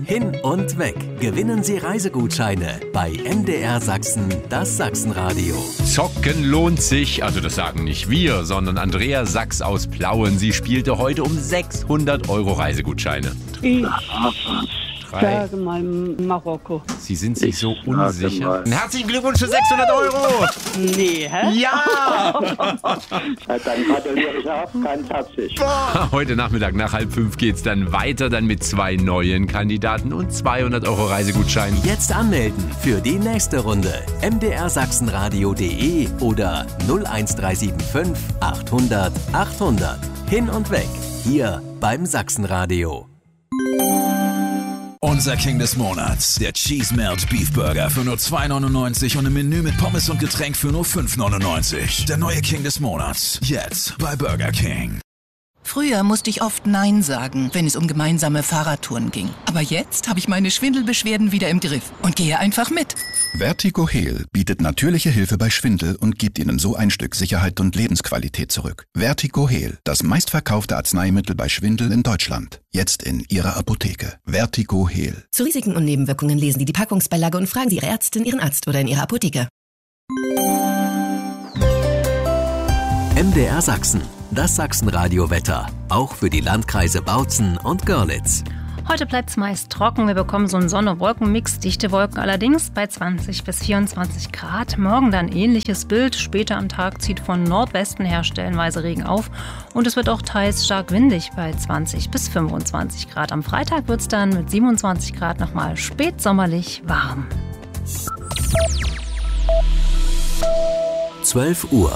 Hin und weg. Gewinnen Sie Reisegutscheine bei MDR Sachsen, das Sachsenradio. Zocken lohnt sich, also das sagen nicht wir, sondern Andrea Sachs aus Plauen. Sie spielte heute um 600 € Reisegutscheine. Ich sage mal Marokko. Sie sind sich so unsicher. Herzlichen Glückwunsch für 600 €! Nee, hä? Ja! Dann gratuliere ich auch ganz herzlich. Heute Nachmittag nach 4:30 geht's dann weiter, dann mit 2 neuen Kandidaten und 200 € Reisegutschein. Jetzt anmelden für die nächste Runde. mdrsachsenradio.de oder 01375 800 800. Hin und weg. Hier beim Sachsenradio. Unser King des Monats, der Cheese Melt Beef Burger für nur 2,99 und im Menü mit Pommes und Getränk für nur 5,99. Der neue King des Monats, jetzt bei Burger King. Früher musste ich oft Nein sagen, wenn es um gemeinsame Fahrradtouren ging. Aber jetzt habe ich meine Schwindelbeschwerden wieder im Griff und gehe einfach mit. Vertigo Heal bietet natürliche Hilfe bei Schwindel und gibt Ihnen so ein Stück Sicherheit und Lebensqualität zurück. Vertigo Heal, das meistverkaufte Arzneimittel bei Schwindel in Deutschland. Jetzt in Ihrer Apotheke. Vertigo Heal. Zu Risiken und Nebenwirkungen lesen Sie die Packungsbeilage und fragen Sie Ihre Ärztin, Ihren Arzt oder in Ihrer Apotheke. MDR Sachsen, das Sachsenradio-Wetter. Auch für die Landkreise Bautzen und Görlitz. Heute bleibt es meist trocken. Wir bekommen so einen Sonne-Wolken-Mix, dichte Wolken allerdings bei 20 bis 24 Grad. Morgen dann ähnliches Bild. Später am Tag zieht von Nordwesten her stellenweise Regen auf. Und es wird auch teils stark windig bei 20 bis 25 Grad. Am Freitag wird es dann mit 27 Grad nochmal spätsommerlich warm. 12 Uhr.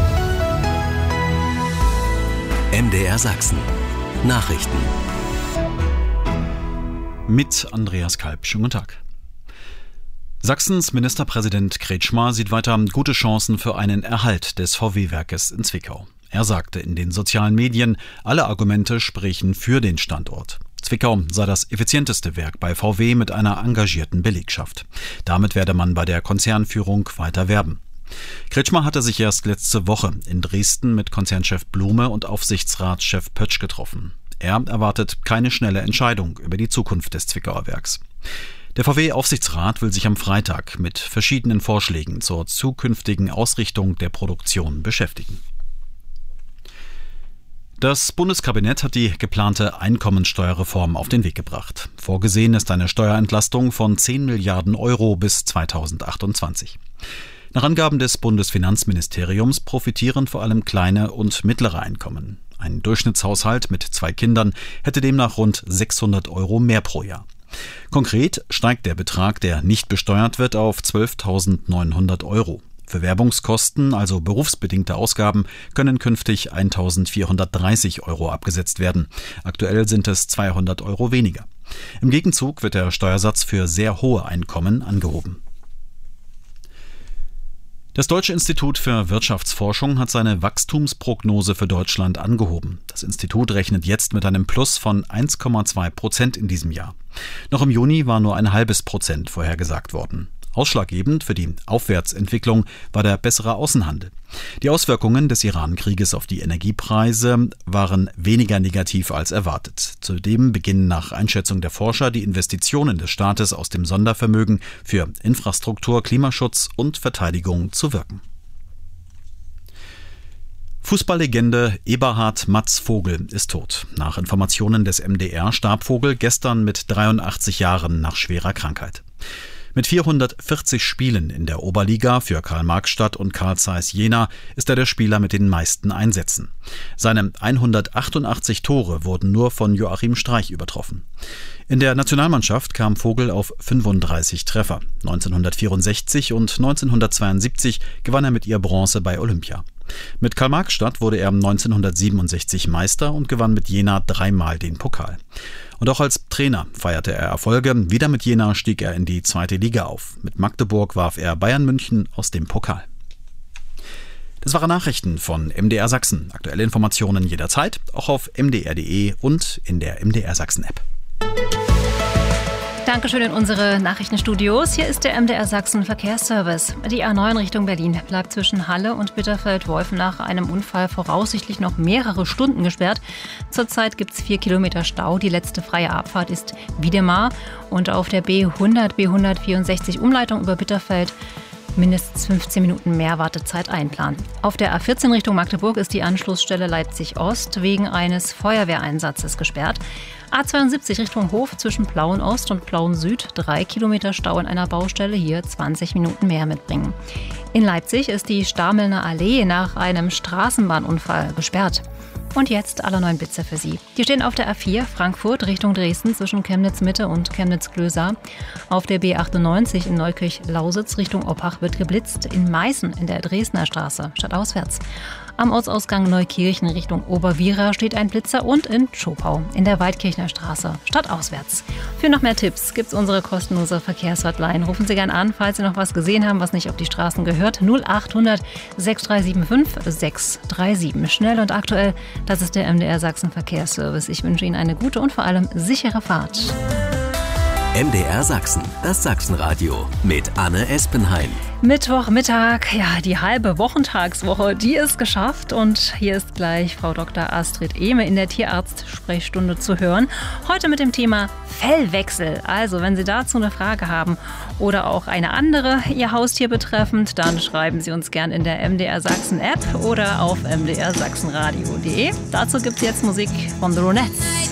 MDR Sachsen. Nachrichten. Mit Andreas Kalb. Schönen guten Tag. Sachsens Ministerpräsident Kretschmer sieht weiter gute Chancen für einen Erhalt des VW-Werkes in Zwickau. Er sagte in den sozialen Medien, alle Argumente sprechen für den Standort. Zwickau sei das effizienteste Werk bei VW mit einer engagierten Belegschaft. Damit werde man bei der Konzernführung weiter werben. Kretschmer hatte sich erst letzte Woche in Dresden mit Konzernchef Blume und Aufsichtsratschef Pötsch getroffen. Er erwartet keine schnelle Entscheidung über die Zukunft des Zwickauer Werks. Der VW-Aufsichtsrat will sich am Freitag mit verschiedenen Vorschlägen zur zukünftigen Ausrichtung der Produktion beschäftigen. Das Bundeskabinett hat die geplante Einkommensteuerreform auf den Weg gebracht. Vorgesehen ist eine Steuerentlastung von 10 Milliarden € bis 2028. Nach Angaben des Bundesfinanzministeriums profitieren vor allem kleine und mittlere Einkommen. Ein Durchschnittshaushalt mit 2 Kindern hätte demnach rund 600 € mehr pro Jahr. Konkret steigt der Betrag, der nicht besteuert wird, auf 12.900 €. Für Werbungskosten, also berufsbedingte Ausgaben, können künftig 1.430 € abgesetzt werden. Aktuell sind es 200 € weniger. Im Gegenzug wird der Steuersatz für sehr hohe Einkommen angehoben. Das Deutsche Institut für Wirtschaftsforschung hat seine Wachstumsprognose für Deutschland angehoben. Das Institut rechnet jetzt mit einem Plus von 1,2% in diesem Jahr. Noch im Juni war nur 0,5% vorhergesagt worden. Ausschlaggebend für die Aufwärtsentwicklung war der bessere Außenhandel. Die Auswirkungen des Iran-Krieges auf die Energiepreise waren weniger negativ als erwartet. Zudem beginnen nach Einschätzung der Forscher die Investitionen des Staates aus dem Sondervermögen für Infrastruktur, Klimaschutz und Verteidigung zu wirken. Fußballlegende Eberhard Matz Vogel ist tot. Nach Informationen des MDR starb Vogel gestern mit 83 Jahren nach schwerer Krankheit. Mit 440 Spielen in der Oberliga für Karl-Marx-Stadt und Carl Zeiss Jena ist er der Spieler mit den meisten Einsätzen. Seine 188 Tore wurden nur von Joachim Streich übertroffen. In der Nationalmannschaft kam Vogel auf 35 Treffer. 1964 und 1972 gewann er mit ihr Bronze bei Olympia. Mit Karl-Marx-Stadt wurde er 1967 Meister und gewann mit Jena 3-mal den Pokal. Und auch als Trainer feierte er Erfolge. Wieder mit Jena stieg er in die 2. Liga auf. Mit Magdeburg warf er Bayern München aus dem Pokal. Das waren Nachrichten von MDR Sachsen. Aktuelle Informationen jederzeit, auch auf mdr.de und in der MDR Sachsen App. Dankeschön in unsere Nachrichtenstudios. Hier ist der MDR Sachsen Verkehrsservice. Die A9 Richtung Berlin bleibt zwischen Halle und Bitterfeld-Wolfen nach einem Unfall voraussichtlich noch mehrere Stunden gesperrt. Zurzeit gibt es 4 Kilometer Stau. Die letzte freie Abfahrt ist Wiedemar. Und auf der B100, B164 Umleitung über Bitterfeld mindestens 15 Minuten mehr Wartezeit einplanen. Auf der A14 Richtung Magdeburg ist die Anschlussstelle Leipzig-Ost wegen eines Feuerwehreinsatzes gesperrt. A72 Richtung Hof zwischen Plauen-Ost und Plauen-Süd 3 Kilometer Stau in einer Baustelle, hier 20 Minuten mehr mitbringen. In Leipzig ist die Stamelner Allee nach einem Straßenbahnunfall gesperrt. Und jetzt alle 9 Blitze für Sie. Die stehen auf der A4 Frankfurt Richtung Dresden zwischen Chemnitz-Mitte und Chemnitz-Klößar. Auf der B98 in Neukirch-Lausitz Richtung Oppach wird geblitzt. In Meißen in der Dresdner Straße stadtauswärts. Am Ortsausgang Neukirchen Richtung Oberwiera steht ein Blitzer und in Schopau in der Waldkirchner Straße stadtauswärts. Für noch mehr Tipps gibt es unsere kostenlose Verkehrshotline. Rufen Sie gern an, falls Sie noch was gesehen haben, was nicht auf die Straßen gehört. 0800 6375 637. Schnell und aktuell, das ist der MDR Sachsen Verkehrsservice. Ich wünsche Ihnen eine gute und vor allem sichere Fahrt. MDR Sachsen, das Sachsenradio mit Anne Espenheim. Mittwochmittag, ja, die halbe Wochentagswoche, die ist geschafft. Und hier ist gleich Frau Dr. Astrid Ehme in der Tierarzt-Sprechstunde zu hören. Heute mit dem Thema Fellwechsel. Also, wenn Sie dazu eine Frage haben oder auch eine andere Ihr Haustier betreffend, dann schreiben Sie uns gern in der MDR Sachsen App oder auf mdrsachsenradio.de. Dazu gibt es jetzt Musik von The Ronettes.